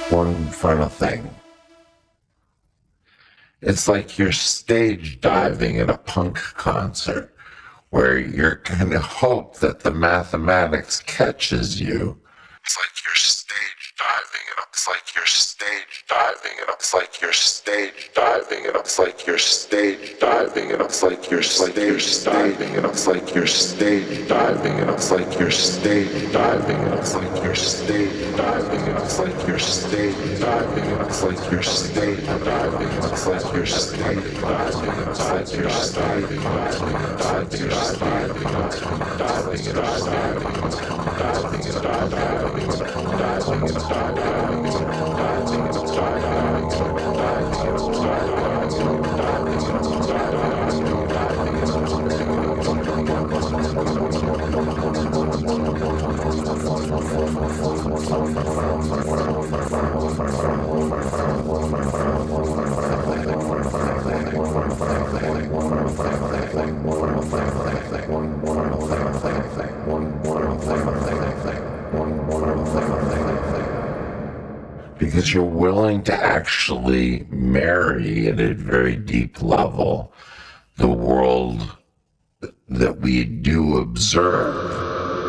One final thing. It's like you're stage diving at a punk concert where you're going to hope that the mathematics catches you. It's like you're stage diving it up. It's like you're stage diving it up. It's like you're stage diving it up. It's like you're stage diving it up. It's like you're stage diving it up. It's like you're stage diving it up. It's like you're stage diving it up. It's like you're stage diving it up. It's like you're stage diving it up. It's like you're stage diving it up. It's like you're stage diving it up. It's like you're stage diving it up. It's like you're diving it up. Diving it up. Diving it up. Diving it up. Because you're willing to actually marry at a very deep level the world that we do observe